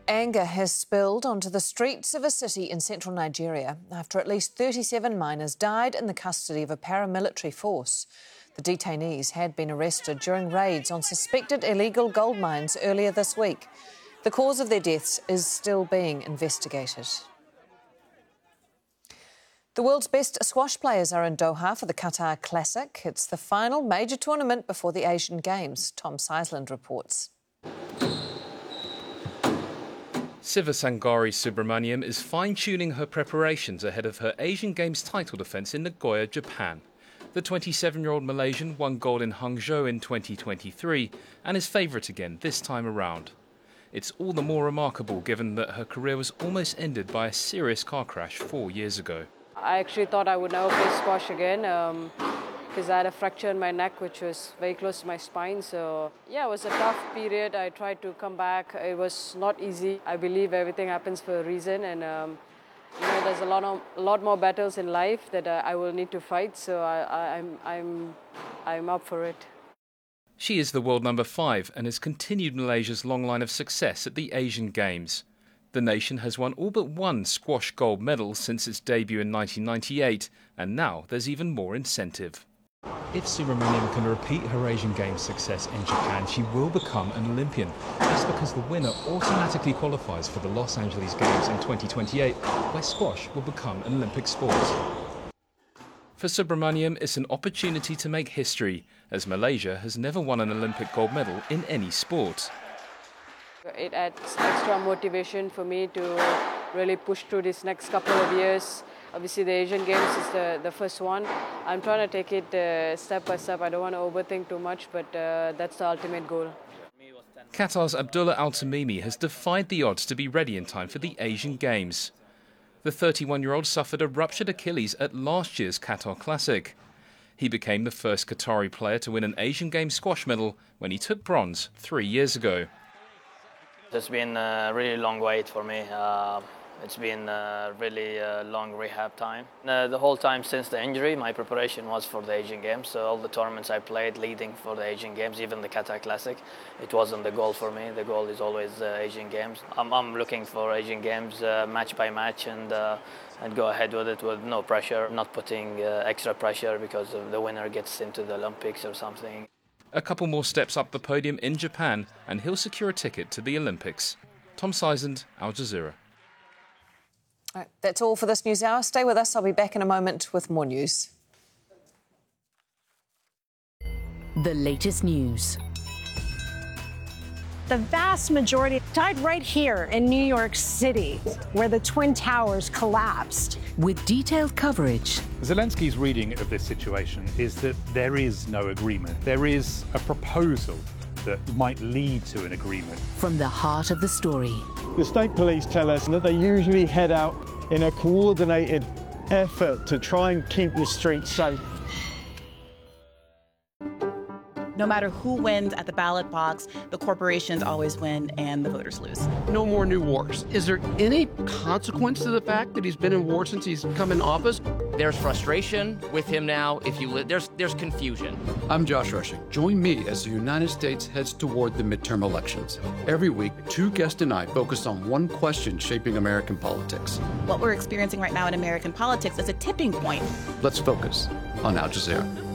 Anger has spilled onto the streets of a city in central Nigeria after at least 37 miners died in the custody of a paramilitary force. The detainees had been arrested during raids on suspected illegal gold mines earlier this week. The cause of their deaths is still being investigated. The world's best squash players are in Doha for the Qatar Classic. It's the final major tournament before the Asian Games. Tom Seisland reports. Sivasangari Subramaniam is fine-tuning her preparations ahead of her Asian Games title defence in Nagoya, Japan. The 27-year-old Malaysian won gold in Hangzhou in 2023 and is favourite again this time around. It's all the more remarkable given that her career was almost ended by a serious car crash 4 years ago. I actually thought I would never play squash again because I had a fracture in my neck which was very close to my spine. So yeah, it was a tough period. I tried to come back. It was not easy. I believe everything happens for a reason, and there's a lot more battles in life that I will need to fight. So I'm up for it. She is the world number 5 and has continued Malaysia's long line of success at the Asian Games. The nation has won all but one squash gold medal since its debut in 1998, and now there's even more incentive. If Subramaniam can repeat her Asian Games success in Japan, she will become an Olympian. That's because the winner automatically qualifies for the Los Angeles Games in 2028, where squash will become an Olympic sport. For Subramaniam, it's an opportunity to make history, as Malaysia has never won an Olympic gold medal in any sport. It adds extra motivation for me to really push through these next couple of years. Obviously, the Asian Games is the first one. I'm trying to take it step by step. I don't want to overthink too much, but that's the ultimate goal. Qatar's Abdullah Al-Tamimi has defied the odds to be ready in time for the Asian Games. The 31-year-old suffered a ruptured Achilles at last year's Qatar Classic. He became the first Qatari player to win an Asian Games squash medal when he took bronze 3 years ago. It's been a really long wait for me. It's been a really long rehab time. The whole time since the injury, my preparation was for the Asian Games. So all the tournaments I played leading for the Asian Games, even the Qatar Classic, it wasn't the goal for me. The goal is always Asian Games. I'm looking for Asian Games match by match and go ahead with it with no pressure, not putting extra pressure because the winner gets into the Olympics or something. A couple more steps up the podium in Japan and he'll secure a ticket to the Olympics. Tom Seisland, Al Jazeera. All right, that's all for this news hour. Stay with us. I'll be back in a moment with more news. The latest news. The vast majority died right here in New York City, where the Twin Towers collapsed. With detailed coverage. Zelensky's reading of this situation is that there is no agreement. There is a proposal that might lead to an agreement. From the heart of the story. The state police tell us that they usually head out in a coordinated effort to try and keep the streets safe. No matter who wins at the ballot box, the corporations always win and the voters lose. No more new wars. Is there any consequence to the fact that he's been in war since he's come in office? There's frustration with him now. There's confusion. I'm Josh Rushing. Join me as the United States heads toward the midterm elections. Every week, 2 guests and I focus on one question shaping American politics. What we're experiencing right now in American politics is a tipping point. Let's focus on Al Jazeera.